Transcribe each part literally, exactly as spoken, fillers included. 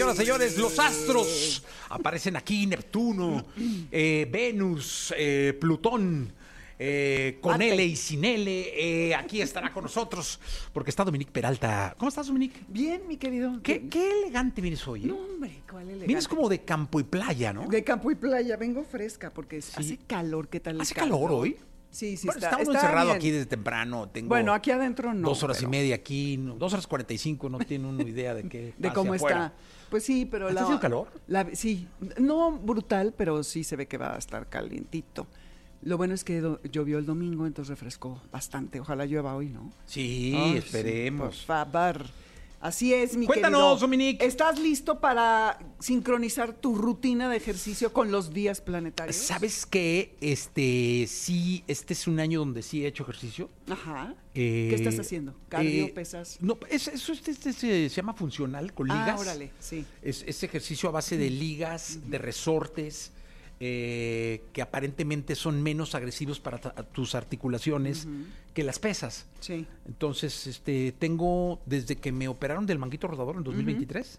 Señoras, señores, los astros aparecen aquí, Neptuno, eh, Venus, eh, Plutón, eh, con Arte. L y sin L, eh, aquí estará con nosotros, porque está Dominique Peralta. ¿Cómo estás, Dominique? Bien, mi querido. Qué, qué elegante vienes hoy, ¿eh? No, hombre, ¿cuál elegante? Vienes como de campo y playa, ¿no? De campo y playa, vengo fresca porque Sí. hace calor, ¿qué tal el ¿Hace calor hoy? Sí, sí, Bueno, está, estamos está encerrados bien. aquí desde temprano. Tengo Bueno, aquí adentro no. dos horas pero y media aquí, no, dos horas cuarenta y cinco, no tiene uno idea de qué De pase cómo afuera. está. Pues sí, pero ¿Está la... haciendo calor? la- sí, no brutal, pero sí se ve que va a estar calientito. Lo bueno es que do- llovió el domingo, entonces refrescó bastante. Ojalá llueva hoy, ¿no? Sí, Ay, esperemos. Sí, por favor. Así es, mi Cuéntanos, querido. Dominique. ¿Estás listo para sincronizar tu rutina de ejercicio con los días planetarios? ¿Sabes qué? Este, sí, este es un año donde sí he hecho ejercicio. Ajá. Eh, ¿Qué estás haciendo? ¿Cardio, eh, pesas? No, es- eso este, este se, se llama funcional, con ligas. Ah, órale, sí. Es, es ejercicio a base de ligas, de resortes, eh, que aparentemente son menos agresivos para ta- tus articulaciones que las pesas. Sí. Entonces, este, tengo, desde que me operaron del manguito rodador en dos mil veintitrés,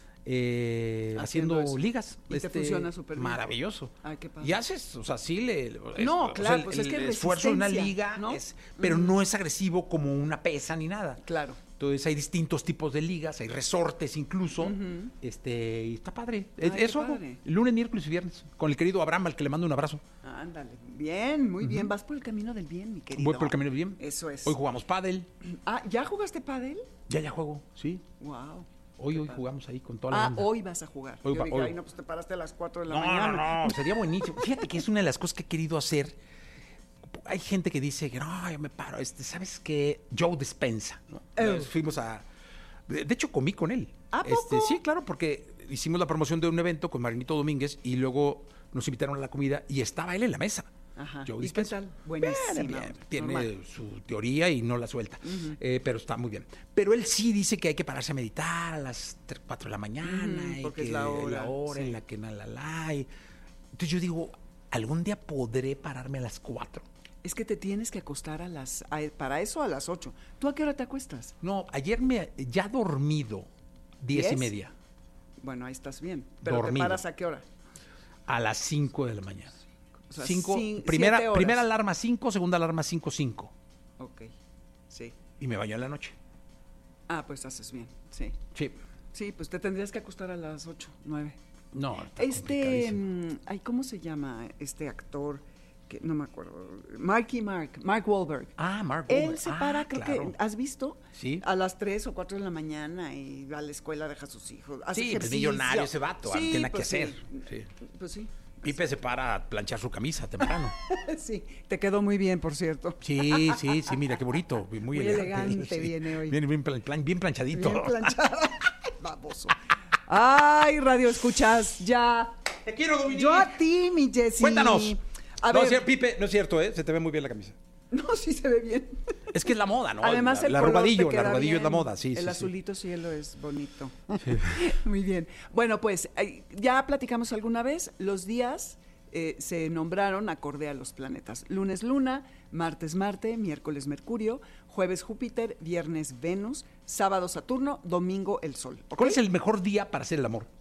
eh, Haciendo haciendo eso. ligas. Y te funciona súper bien. Maravilloso. Ay, qué padre. Y haces, o sea, sí le... es- No, o sea, claro, el- pues es que el es esfuerzo de una resistencia, liga, ¿no? es, pero no es agresivo como una pesa ni nada. Claro. Entonces hay distintos tipos de ligas, hay resortes incluso, este, y está padre. Ay, qué Eso hago, padre. lunes, miércoles y viernes, con el querido Abraham, al que le mando un abrazo. Ándale. Bien, muy bien. Vas por el camino del bien, mi querido. Voy por el camino bien. Eso es. Hoy jugamos pádel, Ah, ¿ya jugaste pádel? ya ya juego, sí. Wow. Hoy hoy jugamos ahí con toda la Ah, banda. hoy vas a jugar. Hoy Yo va- dije, hoy. ay, no, pues te paraste a las cuatro de la No, mañana. no, no, sería buenísimo. Fíjate que es una de las cosas que he querido hacer. Hay gente que dice que no, yo me paro. Este, ¿sabes qué? Joe Dispensa, ¿no? Oh. Fuimos a... De, de hecho, comí con él. ¿A Este, poco? sí, claro, porque hicimos la promoción de un evento con Marinito Domínguez y luego nos invitaron a la comida y estaba él en la mesa. Ajá. Joe ¿Y qué Dispenza. tal? Buenísima. Bien, bien. Tiene Normal. su teoría y no la suelta. Eh, pero está muy bien. Pero él sí dice que hay que pararse a meditar a las tres, cuatro de la mañana. Ujú, y porque que es la hora, hora sí. en la que na, la, la, y- Entonces yo digo, algún día podré pararme a las cuatro. Es que te tienes que acostar a las... a- para eso a las ocho. ¿Tú a qué hora te acuestas? No, ayer me ya dormido, diez y ¿Diez? media, Bueno, ahí estás bien. ¿Pero te Dormido. paras a qué hora? a las cinco de la mañana. O sea, Cinco, cin- primera, siete horas. primera alarma cinco, segunda alarma cinco, cinco. Ok, sí. Y me baño en la noche. Ah, pues haces bien, sí. Sí. Sí, pues te tendrías que acostar a las ocho, nueve. No, está Este, complicadísimo. mm, ay, ¿cómo se llama este actor? Que no me acuerdo. Marky Mark, Mark Wahlberg. Ah, Mark Él Wahlberg. se Ah, para, creo claro. que, ¿has visto? Sí. A las tres o cuatro de la mañana y va a la escuela, deja a sus hijos. Hace Sí, pues ejercicio. millonario ese vato, tiene nada que pues sí. hacer. Sí. Pues sí. Pipe se para a planchar su camisa temprano. Sí, te quedó muy bien, por cierto. Sí, sí, sí, mira qué bonito, muy, Muy elegante. elegante viene hoy. Bien, bien, plan- plan- bien planchadito. Bien planchado. Baboso. Ay, radio escuchas, ya. Te quiero, Dominique. Yo a ti, mi Jessy. Cuéntanos. A no, ver, sí, Pipe, no es cierto, ¿eh? Se te ve muy bien la camisa. no, sí se ve bien. Es que es la moda, ¿no? Además, la, el la color te arrugadillo, queda la arrugadillo es la bien. moda, sí, El sí, sí. azulito cielo es bonito. Muy bien. Bueno, pues eh, ya platicamos alguna vez, los días eh, se nombraron acorde a los planetas. Lunes Luna, martes Marte, miércoles Mercurio, jueves Júpiter, viernes Venus, sábado Saturno, domingo el Sol. ¿ok? ¿Cuál es el mejor día para hacer el amor?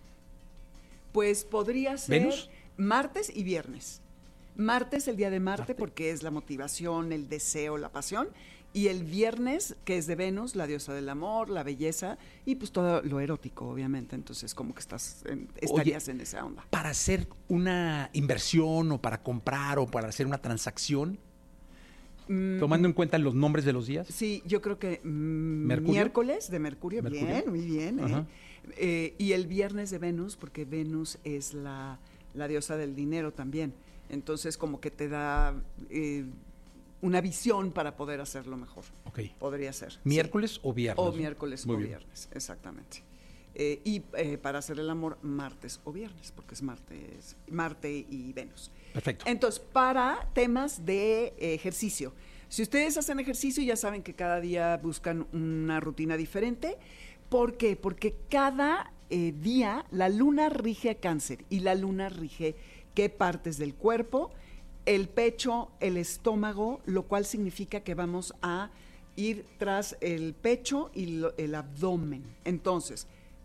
Pues podría ser ¿Venus? martes y viernes. Martes, el día de Marte, porque es la motivación, el deseo, la pasión. Y el viernes, que es de Venus, la diosa del amor, la belleza y pues todo lo erótico, obviamente. Entonces, como que estás en- estarías en esa onda. Para hacer una inversión o para comprar o para hacer una transacción, Mm, tomando en cuenta los nombres de los días. Sí, yo creo que mm, ¿Mercurio? miércoles de Mercurio, Mercurio. bien, muy bien. ¿eh? Ajá. Eh, y el viernes de Venus, porque Venus es la, la diosa del dinero también. Entonces, como que te da eh, una visión para poder hacerlo mejor. Ok. Podría ser. sí. ¿Miércoles o viernes? O miércoles Muy o bien. viernes, exactamente. Eh, y eh, para hacer el amor, martes o viernes, porque es martes, Marte y Venus. Perfecto. Entonces, para temas de eh, ejercicio. Si ustedes hacen ejercicio, ya saben que cada día buscan una rutina diferente. ¿Por qué? Porque cada eh, día la luna rige a Cáncer y la luna rige qué partes del cuerpo, el pecho, el estómago, lo cual significa que vamos a ir tras el pecho y lo- el abdomen. Entonces,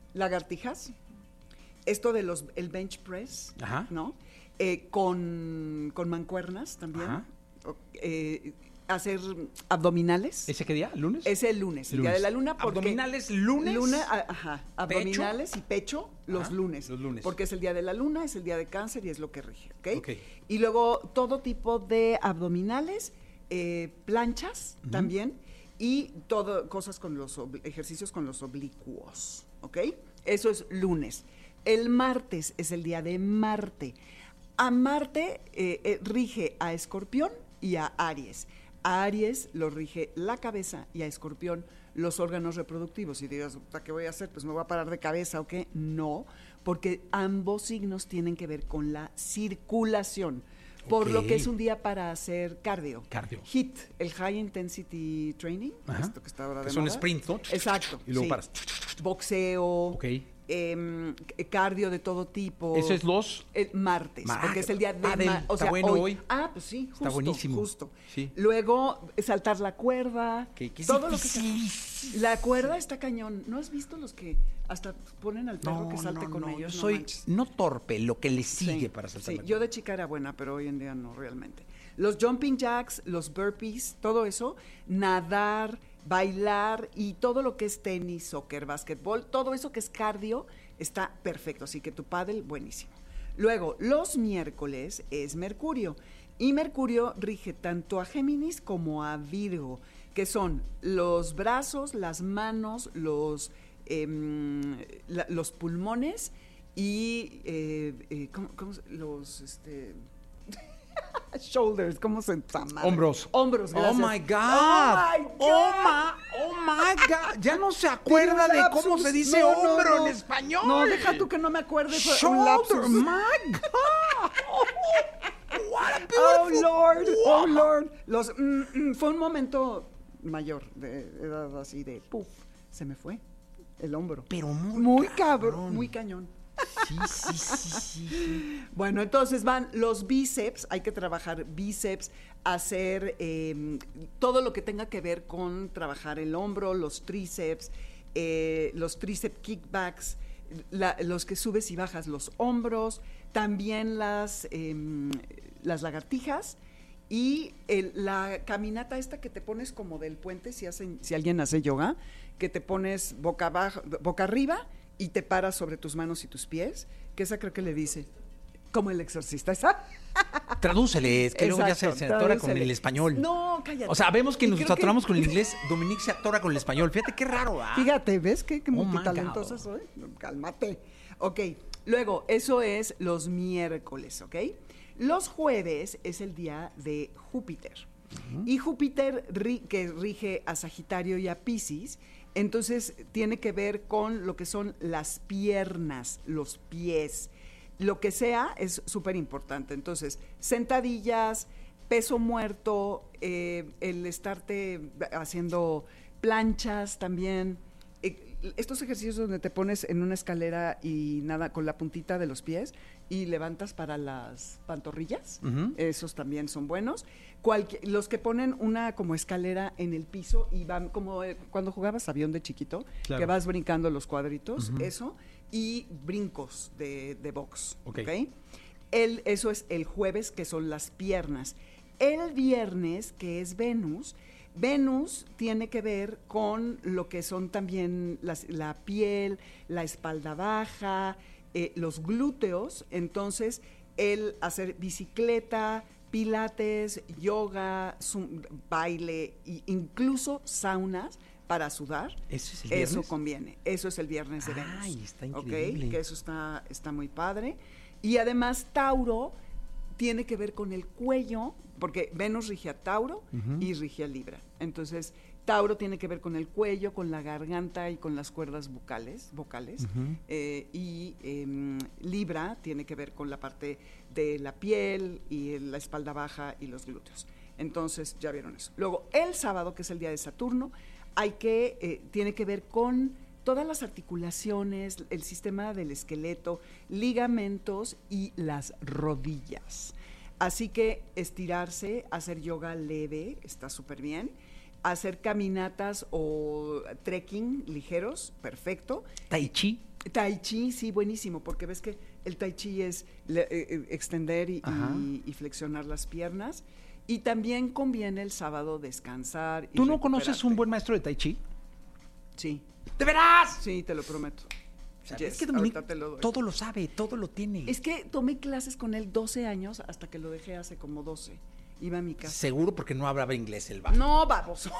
lagartijas, esto de los el bench press, Ajá. ¿no? Eh, con, con mancuernas también. Ajá. O- eh, hacer abdominales. ¿Ese qué día? ¿Lunes? Es el lunes, el Lunes. día de la luna. Porque ¿Abdominales lunes? Luna, a- ajá, abdominales y pecho los Ajá, lunes. los lunes. Porque es el día de la luna, es el día de cáncer y es lo que rige, ¿ok? Ok. Y luego todo tipo de abdominales, eh, planchas Ujú. también y todo, cosas con los obli- ejercicios con los oblicuos, ¿ok? Eso es lunes. El martes es el día de Marte. A Marte eh, eh, rige a Escorpión y a Aries. A Aries lo rige la cabeza y a Escorpión los órganos reproductivos. Y digas, "¿Puta, ¿qué voy a hacer? Pues me voy a parar de cabeza o qué". No, porque ambos signos tienen que ver con la circulación. Por Ok. lo que es un día para hacer cardio. Cardio. HIIT, el High Intensity Training, Ajá. esto que está ahora de Que son moda. sprints, ¿no? Exacto. Y luego sí. paras. Boxeo, Ok. em, cardio de todo tipo. Eso es los... El martes, Ma- porque es el día de Pádel, ma- o está sea, bueno hoy. Ah, pues sí, justo, Está buenísimo. justo. Sí. Luego saltar la cuerda, Que- que es todo lo que dificilísimo. sea. La cuerda está cañón. ¿No has visto los que hasta ponen al perro No, que salte no, con no, ellos? yo No soy manches. no torpe, lo que le sigue Sí, para saltar sí, la yo cuerda. de chica era buena, pero hoy en día no realmente. Los jumping jacks, los burpees, todo eso, nadar, bailar y todo lo que es tenis, soccer, básquetbol, todo eso que es cardio está perfecto, así que tu pádel buenísimo. Luego, los miércoles es Mercurio y Mercurio rige tanto a Géminis como a Virgo, que son los brazos, las manos, los em, la- los pulmones y eh, eh, ¿cómo- cómo se- los este shoulders, ¿cómo se llama? Hombros. Hombros, Oh gracias. my God. Oh my God. Oh my, oh my God. Ya no se acuerda Tiene de un cómo lapsus. se dice No, no, hombro no. en español. No, deja tú que no me acuerde. Fue un Shoulder. lapsus. My God. What a Oh beautiful- Lord, oh Wow. Lord. Los, mm, mm, fue un momento mayor, de edad así de, puf, se me fue el hombro. Pero muy, Muy cabrón, cabrón. muy cañón. Sí, sí, sí, sí. Bueno, entonces van los bíceps, hay que trabajar bíceps, hacer eh, todo lo que tenga que ver con trabajar el hombro, los tríceps, eh, los tríceps kickbacks, la- los que subes y bajas los hombros, también las, eh, las lagartijas y el- la caminata esta que te pones como del puente, si, hacen, si alguien hace yoga, que te pones boca abajo, boca arriba y te paras sobre tus manos y tus pies, que esa creo que le dice, como el exorcista, ¿esa? Tradúcele, es que luego ya se, Exacto, se atora con tradúcele. el español. No, cállate. O sea, vemos que Y nos creo que- atoramos con el inglés, Dominique se atora con el español. Fíjate qué raro, ¿ah? Fíjate, ¿ves qué, qué Oh, my multitalentosa God. soy? Cálmate. Ok, luego, eso es los miércoles, ¿ok? Los jueves es el día de Júpiter. Y Júpiter, ri- que rige a Sagitario y a Piscis, entonces tiene que ver con lo que son las piernas, los pies. Lo que sea es súper importante. Entonces, sentadillas, peso muerto, eh, el estarte haciendo planchas también. Eh, estos ejercicios donde te pones en una escalera y nada con la puntita de los pies y levantas para las pantorrillas, Ujú. esos también son buenos. Cualque- los que ponen una como escalera en el piso y van como eh, cuando jugabas avión de chiquito, Claro. que vas brincando los cuadritos, Ujú. eso, y brincos de, de box. Ok. ¿Ok? El, eso es el jueves, que son las piernas. El viernes, que es Venus, Venus tiene que ver con lo que son también las- la piel, la espalda baja, eh, los glúteos. Entonces, el hacer bicicleta, pilates, yoga, zum- baile e incluso saunas para sudar. ¿Eso es el Eso viernes? conviene. Eso es el viernes de Venus. Ay, está ¿Ok? increíble. Que eso está, está muy padre. Y además, Tauro tiene que ver con el cuello, porque Venus rige a Tauro Ujú. y rige a Libra. Entonces, Tauro tiene que ver con el cuello, con la garganta y con las cuerdas vocales, vocales. Ujú. Eh, y em, Libra tiene que ver con la parte de la piel y el- la espalda baja y los glúteos. Entonces, ya vieron eso. Luego, el sábado, que es el día de Saturno, hay que, eh, tiene que ver con todas las articulaciones, el sistema del esqueleto, ligamentos y las rodillas. Así que estirarse, hacer yoga leve, está súper bien. hacer caminatas o trekking ligeros, perfecto. Tai chi. Tai chi, sí, buenísimo, porque ves que el tai chi es le, eh, extender y, y, y flexionar las piernas. Y también conviene el sábado descansar. Y ¿Tú no conoces un buen maestro de tai chi? Sí. ¿De veras? Sí, te lo prometo. O sea, Yes, es que Dominique ahorita te lo doy. todo lo sabe, todo lo tiene. Es que tomé clases con él doce años hasta que lo dejé hace como doce. Iba a mi casa. Seguro porque no hablaba inglés el vato. No, baboso.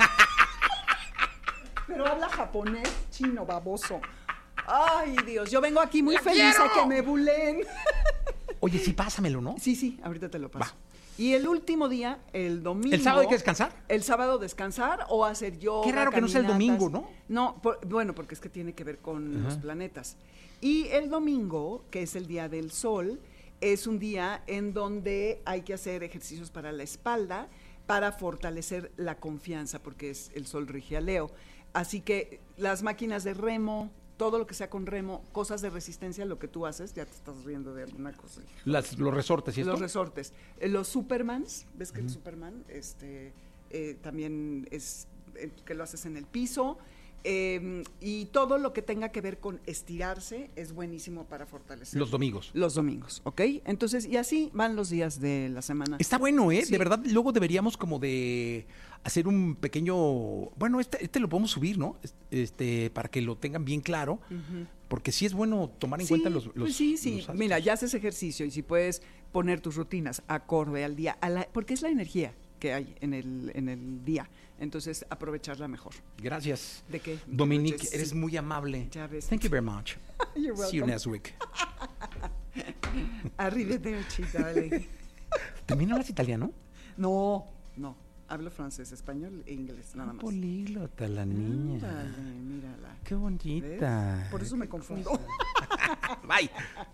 Pero habla japonés, chino, baboso. Ay, Dios, yo vengo aquí muy ¡La feliz quiero! a que me bulen. Oye, sí, pásamelo, ¿no? Sí, sí, ahorita te lo paso. Va. Y el último día, el domingo. ¿El sábado hay que descansar? El sábado descansar o hacer yoga. Qué raro que no sea el caminatas. domingo, ¿no? No, por- bueno, porque es que tiene que ver con Ajá. los planetas. Y el domingo, que es el día del sol, es un día en donde hay que hacer ejercicios para la espalda, para fortalecer la confianza, porque es el sol rige a Leo. Así que las máquinas de remo, todo lo que sea con remo, cosas de resistencia, lo que tú haces, ya te estás riendo de alguna cosa. Las, los resortes y esto. Los resortes. Eh, Los Supermans, ¿ves que el Superman este, eh, también es eh, que lo haces en el piso? Eh, y todo lo que tenga que ver con estirarse es buenísimo para fortalecer. Los domingos. Los domingos, ¿ok? Entonces, y así van los días de la semana. Está bueno, ¿eh? Sí. De verdad, luego deberíamos como de hacer un pequeño... Bueno, este, este lo podemos subir, ¿no? Este, para que lo tengan bien claro, Ujú. porque sí es bueno tomar en Sí, cuenta los... los pues sí, sí. los hábitos. Mira, ya haces ejercicio y si puedes poner tus rutinas acorde al día, a la- porque es la energía que hay en el, en el día. Entonces, aprovecharla mejor. Gracias. ¿De qué? Dominique, Noches, eres sí. muy amable. Ya ves. Thank you very much. You're See you welcome. next week. Arrivederci, dale. ¿También hablas italiano? No, no. Hablo francés, español e inglés, nada más. Políglota la niña. Ándale, mírala. Qué ¿Ves? bonita. Por eso me confundo. Bye.